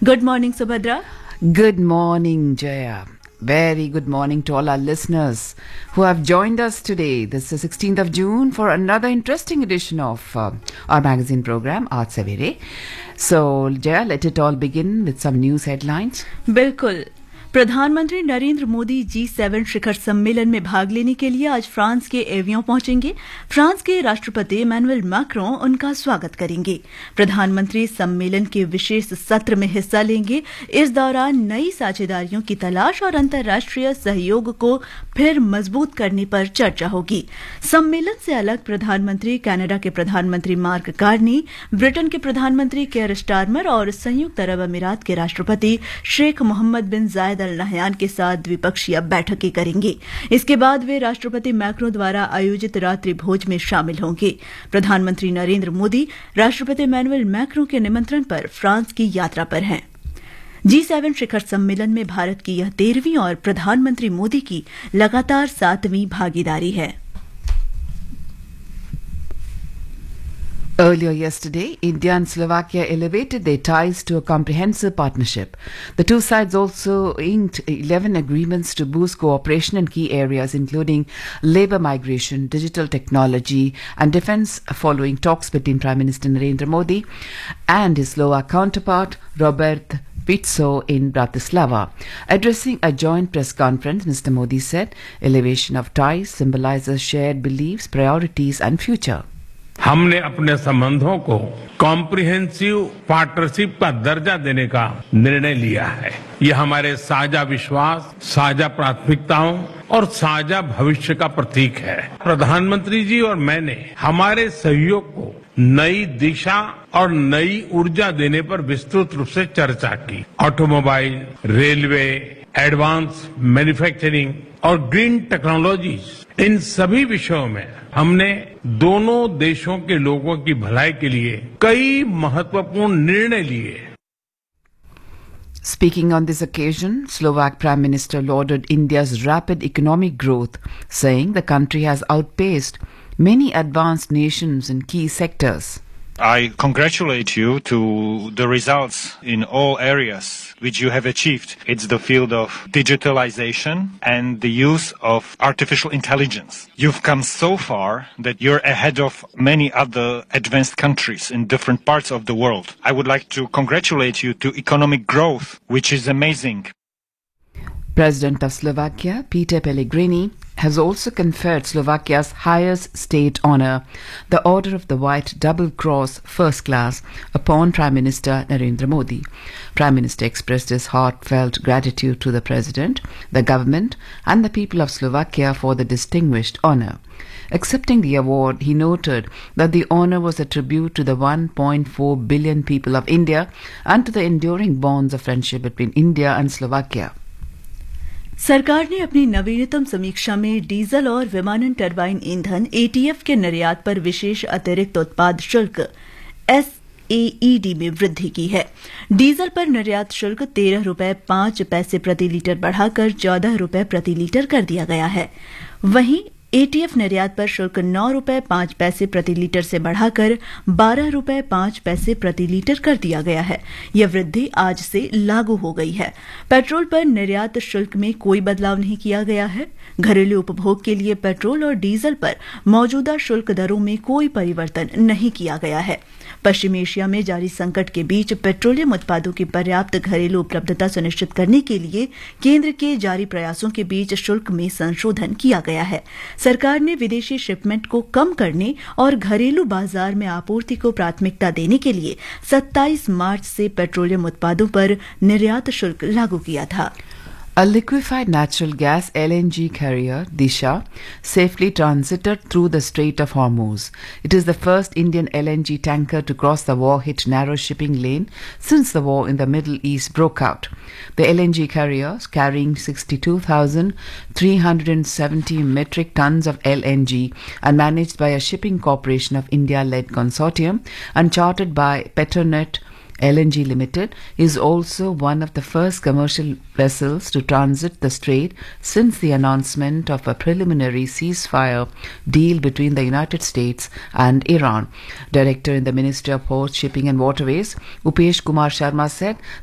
Good morning, Subhadra. Good morning, Jaya. Very good morning to all our listeners who have joined us today. This is 16th of June for another interesting edition of our magazine program, Aaj Savere. So, Jaya, let it all begin with some news headlines. बिल्कुल प्रधानमंत्री Narendra Modi G7 शिखर सम्मेलन में भाग लेने के लिए आज France के एवियन पहुंचेंगे। फ्रांस के राष्ट्रपति इमैनुअल मैक्रों उनका स्वागत करेंगे। प्रधानमंत्री सम्मेलन के विशेष सत्र में हिस्सा लेंगे। इस दौरान नई साझेदारियों की तलाश और अंतर्राष्ट्रीय सहयोग को फिर मजबूत करने पर चर्चा होगी। सम्मेलन से अलग प्रधानमंत्री कनाडा के प्रधानमंत्री मार्क कार्नी, ब्रिटेन के प्रधानमंत्री केयर स्टारमर और संयुक्त अरब अमीरात के राष्ट्रपति शेख मोहम्मद बिन जायद अल नहयान के साथ द्विपक्षीय बैठकें करेंगे। इसके बाद वे राष्ट्रपति मैक्रों द्वारा आयोजित रात्रि भोज में शामिल होंगे। प्रधानमंत्री नरेंद्र मोदी राष्ट्रपति इमैनुअल मैक्रों के निमंत्रण पर फ्रांस की यात्रा पर हैं। G7 शिखर सम्मेलन में भारत की यह 13वीं और प्रधानमंत्री मोदी की लगातार 7वीं भागीदारी है। Earlier yesterday, India and Slovakia elevated their ties to a comprehensive partnership. The two sides also inked 11 agreements to boost cooperation in key areas including labour migration, digital technology and defence following talks between Prime Minister Narendra Modi and his Slovak counterpart Robert Fico in Bratislava. Addressing a joint press conference, Mr. Modi said, elevation of ties symbolizes shared beliefs, priorities and future. हमने अपने संबंधों को comprehensive partnership का दर्जा देने का निर्णय लिया है। ये हमारे साझा विश्वास, साझा प्राथमिकताओं और साझा भविष्य का प्रतीक है। प्रधानमंत्री जी और मैंने हमारे सहयोग को नई दिशा और नई ऊर्जा देने पर विस्तृत रूप से चर्चा की। ऑटोमोबाइल, रेलवे, एडवांस मैन्युफैक्चरिंग और ग्रीन टेक्नोलॉजीज, इन सभी विषयों में हमने दोनों देशों के लोगों की भलाई के लिए कई महत्वपूर्ण निर्णय लिए। Speaking on this occasion, Slovak Prime Minister lauded India's rapid economic growth, saying the country has outpaced many advanced nations in key sectors. I congratulate you to the results in all areas which you have achieved. It's the field of digitalization and the use of artificial intelligence. You've come so far that you're ahead of many other advanced countries in different parts of the world. I would like to congratulate you to economic growth, which is amazing. President of Slovakia, Peter Pellegrini, has also conferred Slovakia's highest state honour, the Order of the White Double Cross First Class, upon Prime Minister Narendra Modi. Prime Minister expressed his heartfelt gratitude to the President, the government and the people of Slovakia for the distinguished honour. Accepting the award, he noted that the honour was a tribute to the 1.4 billion people of India and to the enduring bonds of friendship between India and Slovakia. सरकार ने अपनी नवीनतम समीक्षा में diesel और विमानन turbine ईंधन ETF के निर्यात पर विशेष अतिरिक्त उत्पाद शुल्क SAED में वृद्धि की है। डीजल पर निर्यात शुल्क 13 रुपये 5 पैसे प्रति लीटर बढ़ाकर 14 रुपये प्रति लीटर कर दिया गया है। वहीं एटीएफ निर्यात पर शुल्क 9 रुपये 5 पैसे प्रति लीटर से बढ़ाकर 12 रुपये 5 पैसे प्रति लीटर कर दिया गया है। यह वृद्धि आज से लागू हो गई है। पेट्रोल पर निर्यात शुल्क में कोई बदलाव नहीं किया गया है। घरेलू उपभोग के लिए पेट्रोल और डीजल पर मौजूदा शुल्क दरों में कोई परिवर्तन नहीं किया गया है। पश्चिम एशिया में जारी संकट के बीच पेट्रोलियम उत्पादों की पर्याप्त घरेलू उपलब्धता सुनिश्चित करने के लिए केंद्र के जारी प्रयासों के बीच शुल्क में संशोधन किया गया है। सरकार ने विदेशी शिपमेंट को कम करने और घरेलू बाजार में आपूर्ति को प्राथमिकता देने के लिए 27 मार्च से पेट्रोलियम उत्पादों पर निर्यात शुल्क लागू किया था। A liquefied natural gas LNG carrier, Disha, safely transited through the Strait of Hormuz. It is the first Indian LNG tanker to cross the war-hit narrow shipping lane since the war in the Middle East broke out. The LNG carrier, carrying 62,370 metric tons of LNG and managed by a shipping corporation of India-led consortium and chartered by Petronet LNG Limited, is also one of the first commercial vessels to transit the strait since the announcement of a preliminary ceasefire deal between the United States and Iran. Director in the Ministry of Ports, Shipping and Waterways, Upesh Kumar Sharma said